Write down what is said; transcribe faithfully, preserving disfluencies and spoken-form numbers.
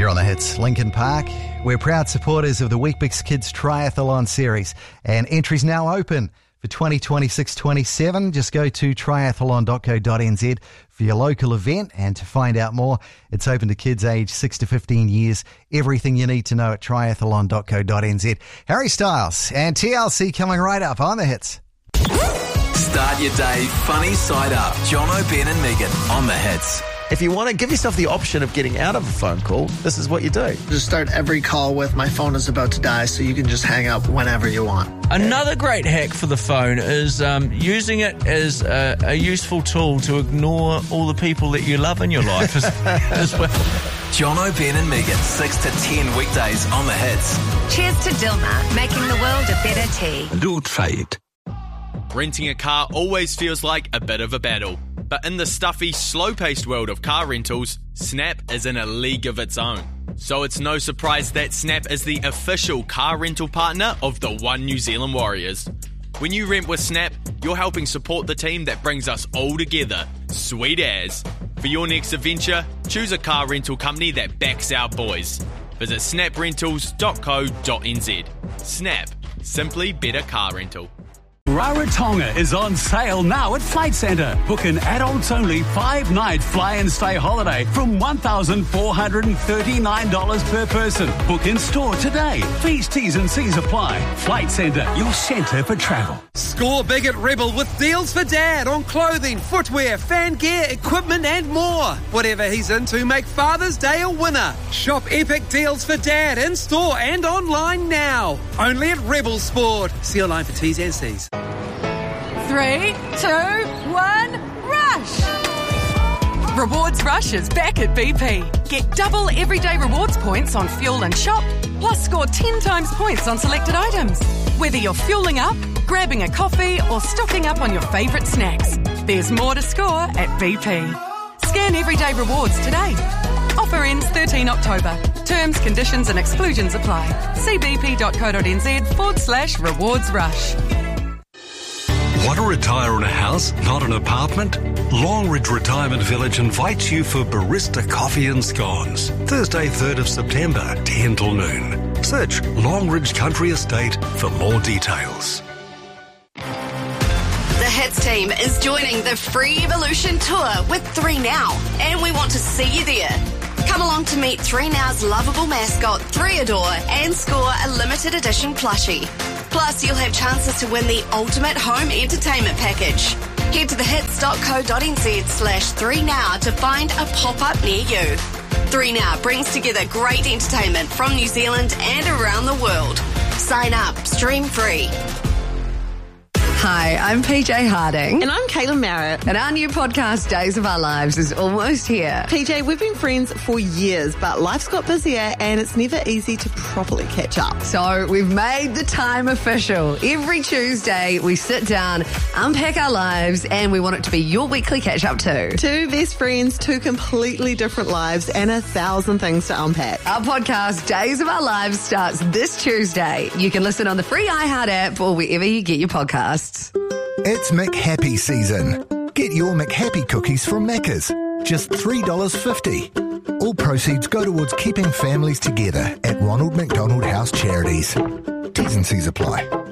Here on The Hits, Lincoln Park. We're proud supporters of the Weet-Bix Kids Triathlon Series, and entries now open for twenty twenty-six twenty-seven. Just go to triathlon dot co dot n z for your local event, and to find out more, it's open to kids aged six to fifteen years. Everything you need to know at triathlon dot co dot n z. Harry Styles and T L C coming right up on The Hits. Start your day funny side up. John O'Brien and Megan on The Hits. If you want to give yourself the option of getting out of a phone call, this is what you do. Just start every call with "my phone is about to die," so you can just hang up whenever you want. Another great hack for the phone is um, using it as a, a useful tool to ignore all the people that you love in your life as, as well. John O'Brien and Megan, six to ten weekdays on The Hits. Cheers to Dilmah, making the world a better tea. Do try it. Renting a car always feels like a bit of a battle. But in the stuffy, slow-paced world of car rentals, Snap is in a league of its own. So it's no surprise that Snap is the official car rental partner of the One New Zealand Warriors. When you rent with Snap, you're helping support the team that brings us all together. Sweet as. For your next adventure, choose a car rental company that backs our boys. Visit snap rentals dot co dot n z. Snap. Simply better car rental. Rarotonga is on sale now at Flight Centre. Book an adults-only five-night fly-and-stay holiday from one thousand four hundred thirty-nine dollars per person. Book in store today. Fees, T's and C's apply. Flight Centre, your centre for travel. Score big at Rebel with deals for Dad on clothing, footwear, fan gear, equipment and more. Whatever he's into, make Father's Day a winner. Shop epic deals for Dad in store and online now. Only at Rebel Sport. See online for T's and C's. Three, two, one, rush! Rewards Rush is back at B P. Get double everyday rewards points on fuel and shop, plus score ten times points on selected items. Whether you're fueling up, grabbing a coffee, or stocking up on your favourite snacks, there's more to score at B P. Scan everyday rewards today. Offer ends thirteenth October. Terms, conditions and exclusions apply. See bp.co.nz forward slash rewards rush. Want to retire in a house, not an apartment? Longridge Retirement Village invites you for Barista Coffee and Scones. Thursday, third of September, ten till noon. Search Longridge Country Estate for more details. The Hits team is joining the free Evolution Tour with three now, and we want to see you there. Come along to meet three now's lovable mascot, Threador, and score a limited edition plushie. Plus, you'll have chances to win the ultimate home entertainment package. Head to thehits dot co dot n z slash three now to find a pop-up near you. three now brings together great entertainment from New Zealand and around the world. Sign up, stream free. Hi, I'm P J Harding. And I'm Caitlin Merritt. And our new podcast, Days of Our Lives, is almost here. P J, we've been friends for years, but life's got busier and it's never easy to properly catch up. So we've made the time official. Every Tuesday, we sit down, unpack our lives, and we want it to be your weekly catch-up too. Two best friends, two completely different lives, and a thousand things to unpack. Our podcast, Days of Our Lives, starts this Tuesday. You can listen on the free iHeart app or wherever you get your podcasts. It's McHappy season. Get your McHappy cookies from Macca's. Just three dollars fifty. All proceeds go towards keeping families together at Ronald McDonald House Charities. T's and C's apply.